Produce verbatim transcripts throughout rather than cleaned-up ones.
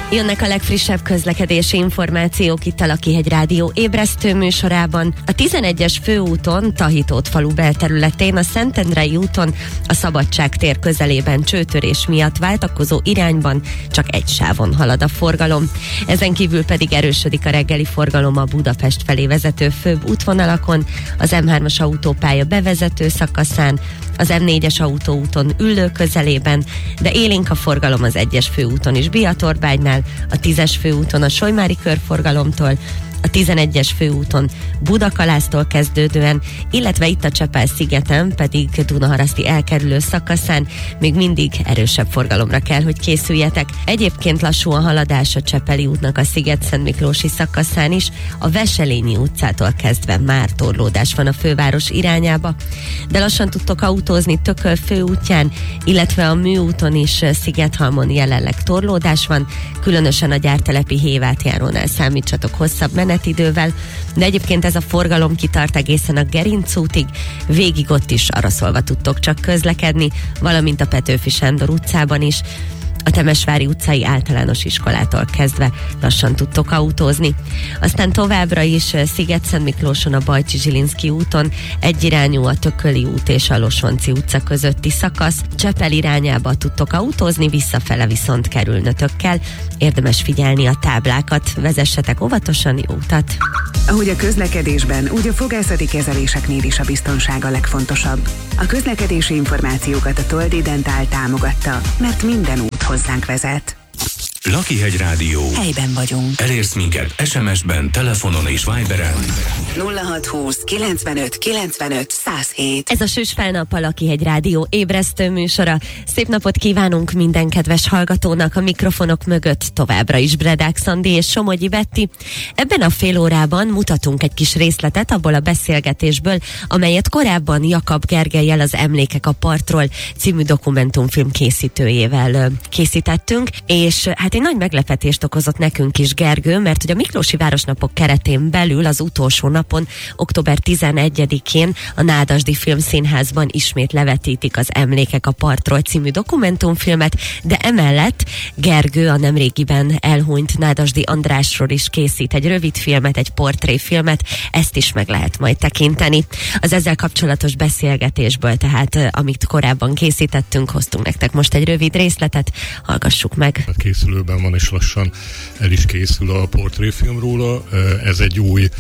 Jönnek a legfrissebb közlekedési információk itt a Lakihegy Rádió ébresztő műsorában. A tizenegyes főúton, Tahitót falu belterületén, a Szentendrei úton, a Szabadság tér közelében csőtörés miatt váltakozó irányban csak egy sávon halad a forgalom. Ezen kívül pedig erősödik a reggeli forgalom a Budapest felé vezető főbb útvonalakon, az em hármas autópálya bevezető szakaszán, az em négyes autóúton Üllő közelében, de élénk a forgalom az egyes főúton is Biatorbánynál, a tízes főúton a Solymári körforgalomtól, a tizenegyes főúton Budakalásztól kezdődően, illetve itt a Csepel-szigeten pedig Dunaharaszti elkerülő szakaszán még mindig erősebb forgalomra kell, hogy készüljetek. Egyébként lassú a haladás a Csepeli útnak a Sziget-Szentmiklósi szakaszán is, a Veselényi utcától kezdve már torlódás van a főváros irányába, de lassan tudtok autózni Tököl főútján, illetve a Műúton is Szigethalmon jelenleg torlódás van, különösen a gyártelepi Hévátjárónál számítsatok hosszabb menetidővel, de egyébként ez a forgalom kitart egészen a Gerinc útig, végig ott is araszolva tudtok csak közlekedni, valamint a Petőfi Sándor utcában is. A Temesvári utcai általános iskolától kezdve lassan tudtok autózni. Aztán továbbra is Sziget-Szentmiklóson a Bajcsi-Zsilinszky úton egyirányú a Tököli út és a Losonci utca közötti szakasz. Csepel irányába tudtok autózni, visszafele viszont kerülnötök kell. Érdemes figyelni a táblákat, vezessetek óvatosan, jó utat! Ahogy a közlekedésben, úgy a fogászati kezeléseknél is a biztonság a legfontosabb. A közlekedési információkat a Toldi Dentál támogatta, mert minden út hozzánk vezet. Lakihegy Rádió. Helyben vagyunk. Elérsz minket es em es-ben, telefonon és Viberen. nulla hat húsz kilencvenöt kilencvenöt száz hét. Ez a Süss Felnap, a Lakihegy Rádió ébresztő műsora. Szép napot kívánunk minden kedves hallgatónak, a mikrofonok mögött továbbra is Bredák Szandi és Somogyi Betti. Ebben a fél órában mutatunk egy kis részletet abból a beszélgetésből, amelyet korábban Jakab Gergellyel, az Emlékek a partról című dokumentumfilm készítőjével készítettünk, és hát egy nagy meglepetést okozott nekünk is Gergő, mert hogy a Miklósi Városnapok keretén belül az utolsó napon, október tizenegyedikén a Nádasdy Filmszínházban ismét levetítik az Emlékek a partról című dokumentumfilmet, de emellett Gergő a nemrégiben elhunyt Nádasdy Andrásról is készít egy rövidfilmet, egy portréfilmet, ezt is meg lehet majd tekinteni. Az ezzel kapcsolatos beszélgetésből, tehát amit korábban készítettünk, hoztunk nektek most egy rövid részletet, hallgassuk meg. Készülőben van, és lassan el is készül a portréfilm róla. Ez egy új,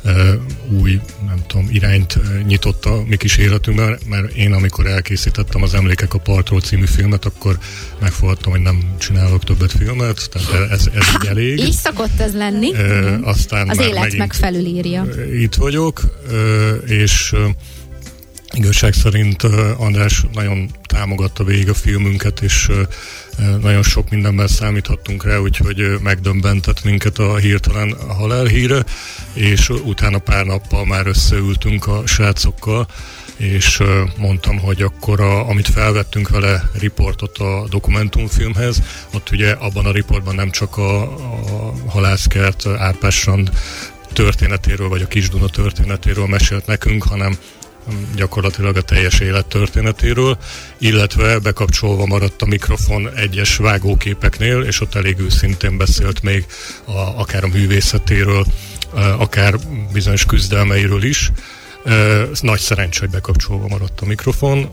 új, nem tudom, irányt nyitott a mi kis életünkben, mert én amikor elkészítettem az Emlékek a partról című filmet, akkor megfogadtam, hogy nem csinálok többet filmet, tehát ez, ez így elég. Így szokott ez lenni. E, aztán az élet meg felülírja. Itt vagyok, és igazság szerint András nagyon támogatta végig a filmünket, és nagyon sok mindenben számíthattunk rá, úgyhogy megdöbbentett minket a hirtelen halálhíre, és utána pár nappal már összeültünk a srácokkal, és mondtam, hogy akkor a, amit felvettünk vele riportot a dokumentumfilmhez, ott ugye abban a riportban nem csak a, a halászkert, Árpád-strand történetéről, vagy a Kis-Duna történetéről mesélt nekünk, hanem gyakorlatilag a teljes élet történetéről, illetve bekapcsolva maradt a mikrofon egyes vágóképeknél, és ott elég őszintén beszélt még a, akár a művészetéről, akár bizonyos küzdelmeiről is. Nagy szerencsé, hogy bekapcsolva maradt a mikrofon,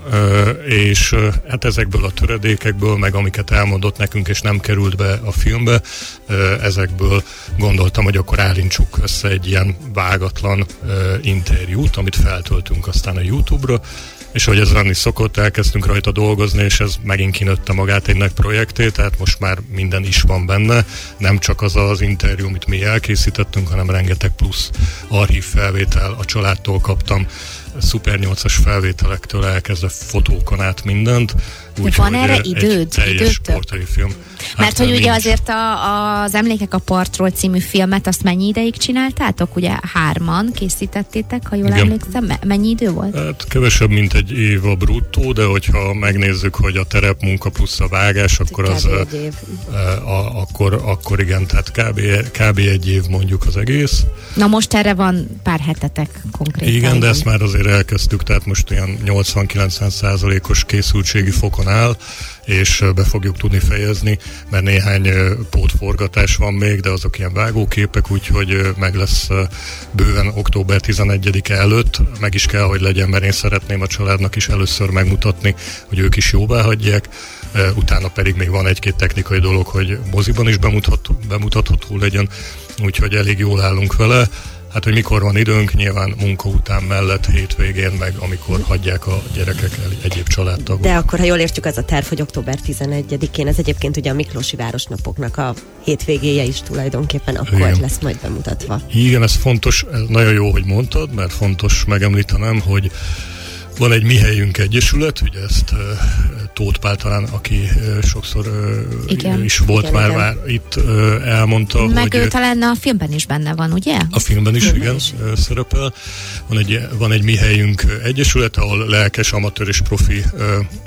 és hát ezekből a töredékekből, meg amiket elmondott nekünk, és nem került be a filmbe, ezekből gondoltam, hogy akkor állintsuk össze egy ilyen vágatlan interjút, amit feltöltünk aztán a YouTube-ra, és hogy ez lenni szokott, elkezdtünk rajta dolgozni, és ez megint kinőtte magát egy nagy projekté, tehát most már minden is van benne, nem csak az az interjú, amit mi elkészítettünk, hanem rengeteg plusz archív felvétel, a családtól kaptam Szuper nyolcas felvételektől elkezdve fotókon át mindent. Úgy, van erre időd? Teljes portréfilm. Mert hogy ugye azért a, az Emlékek a partról című filmet, azt mennyi ideig csináltátok? Ugye hárman készítettétek, ha jól Igen. emlékszem. Me- mennyi idő volt? Hát kevesebb, mint egy év a bruttó, de hogyha megnézzük, hogy a terepmunka plusz a vágás, akkor az egy év. A, a, akkor, akkor igen, tehát kb, kb. Egy év mondjuk az egész. Na most erre van pár hetetek konkrétan. Igen, de ezt már azért azért elkezdtük, tehát most ilyen nyolcvan-kilencven százalékos készültségi fokon áll, és be fogjuk tudni fejezni, mert néhány pótforgatás van még, de azok ilyen vágóképek, úgyhogy meg lesz bőven október tizenegyedike előtt, meg is kell, hogy legyen, mert én szeretném a családnak is először megmutatni, hogy ők is jóvá hagyják, utána pedig még van egy-két technikai dolog, hogy moziban is bemutatható, bemutatható legyen, úgyhogy elég jól állunk vele. Hát, hogy mikor van időnk, nyilván munka után mellett, hétvégén, meg amikor hagyják a gyerekek el egyéb családtagok. De akkor, ha jól értjük, az a terv, hogy október tizenegyedikén, ez egyébként ugye a Miklósi Városnapoknak a hétvégéje is tulajdonképpen akkor Igen. lesz majd bemutatva. Igen, ez fontos, ez nagyon jó, hogy mondtad, mert fontos megemlítenem, hogy van egy Mi Helyünk Egyesület, ugye ezt uh, Tóth Pál talán, aki uh, sokszor uh, igen, is volt igen, már, igen. már itt uh, elmondta, meg hogy... ő talán a filmben is benne van, ugye? A filmben is, filmben igen, is. Uh, szerepel. Van egy, van egy Mi Helyünk Egyesület, ahol lelkes, amatőr és profi uh,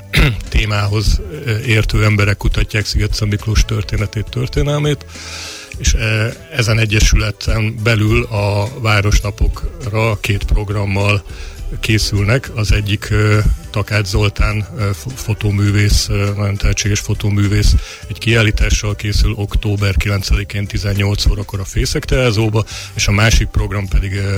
témához uh, értő emberek kutatják Sziget-Szent Miklós történetét, történelmét, és ezen egyesületen belül a Városnapokra két programmal készülnek. Az egyik uh, Takács Zoltán uh, fotóművész, uh, nagyon tehetséges fotóművész, egy kiállítással készül október kilencedikén tizennyolc órakor a Fészek Teázóba, és a másik program pedig uh,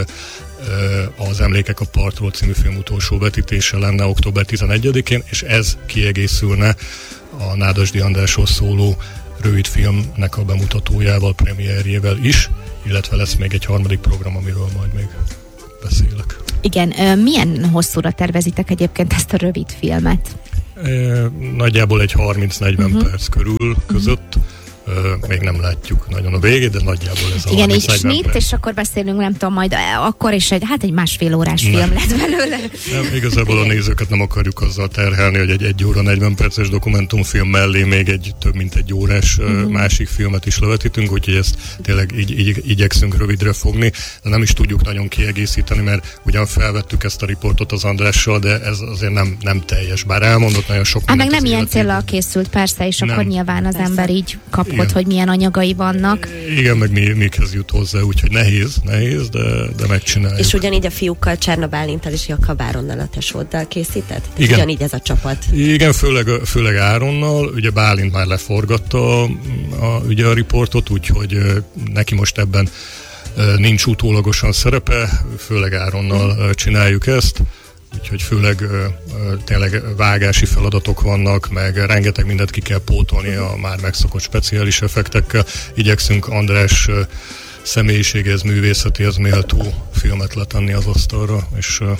uh, az Emlékek a partról című film utolsó vetítése lenne október tizenegyedikén, és ez kiegészülne a Nádasdy Andrásról szóló rövidfilmnek a bemutatójával, premierjével is, illetve lesz még egy harmadik program, amiről majd még beszélek. Igen, milyen hosszúra tervezitek egyébként ezt a rövid filmet? E, nagyjából egy harminc-negyven uh-huh. perc körül között. Uh-huh. Még nem látjuk nagyon a végét, de nagyjából ez a igen, így snit, és akkor beszélünk, nem tudom, majd akkor is egy, hát egy másfél órás nem. film lett belőle. Nem, igazából a nézőket nem akarjuk azzal terhelni, hogy egy egy óra negyven perces dokumentumfilm mellé még egy több mint egy órás uh-huh. másik filmet is levetítünk, úgyhogy ezt tényleg így, így igyekszünk rövidre fogni, de nem is tudjuk nagyon kiegészíteni, mert ugyan felvettük ezt a riportot az Andrással, de ez azért nem, nem teljes, bár elmondott nagyon sok mindent. Meg nem ilyen céllal készült, persze, és nem. Akkor nyilván az persze. ember így kap Ott, hogy milyen anyagai vannak. Igen, meg mi, mikhez jut hozzá, úgyhogy nehéz, nehéz, de, de megcsináljuk. És ugyanígy a fiúkkal, Cserna Bálinttal és Jakab Áronnal, a tesóddal készített? Igen. Ugyanígy ez a csapat? Igen, főleg, főleg Áronnal, ugye Bálint már leforgatta a, a, ugye a riportot, úgyhogy neki most ebben nincs utólagosan szerepe, főleg Áronnal csináljuk ezt. Úgyhogy főleg ö, ö, tényleg vágási feladatok vannak, meg rengeteg mindent ki kell pótolni a már megszokott speciális effektekkel. Igyekszünk András ö, személyiséghez, művészetéhez méltó filmet letenni az asztalra, és ö,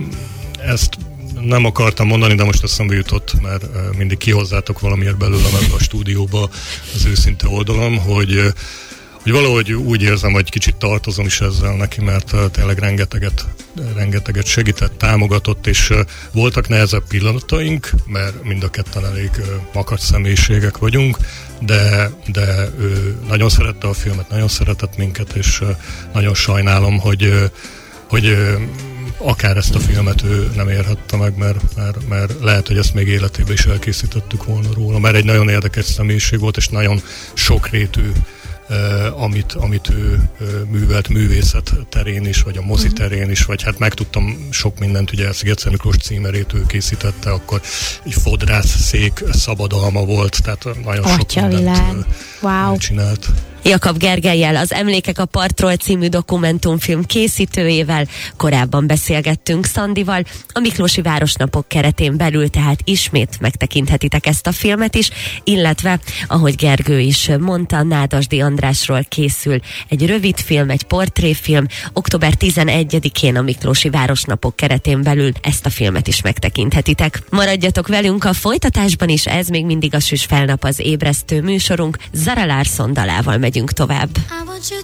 ezt nem akartam mondani, de most eszembe jutott, mert ö, mindig kihozzátok valamiért belőlem ebbe a stúdióba az őszinte oldalam, hogy ö, hogy valahogy úgy érzem, hogy kicsit tartozom is ezzel neki, mert uh, tényleg rengeteget, rengeteget segített, támogatott, és uh, voltak nehezebb pillanataink, mert mind a ketten elég uh, makacs személyiségek vagyunk, de, de ő nagyon szerette a filmet, nagyon szeretett minket, és uh, nagyon sajnálom, hogy, uh, hogy uh, akár ezt a filmet ő nem érhette meg, mert, mert, mert lehet, hogy ezt még életében is elkészítettük volna róla, mert egy nagyon érdekes személyiség volt, és nagyon sokrétű Uh, amit, amit ő uh, művelt művészet terén is, vagy a mozi terén is, vagy hát megtudtam sok mindent, ugye a Sziget-Szent Miklós címerét ő készítette, akkor egy fodrász szék szabadalma volt, tehát nagyon sok mindent uh, wow. csinált. Jakab Gergellyel, az Emlékek a partról című dokumentumfilm készítőjével korábban beszélgettünk Szandival, a Miklósi Városnapok keretén belül, tehát ismét megtekinthetitek ezt a filmet is, illetve, ahogy Gergő is mondta, Nádasdy Andrásról készül egy rövid film, egy portréfilm, október tizenegyedikén a Miklósi Városnapok keretén belül ezt a filmet is megtekinthetitek. Maradjatok velünk a folytatásban is, ez még mindig a Süs Felnap, az ébresztő műsorunk, Zara Larsson dalával megyünk tovább.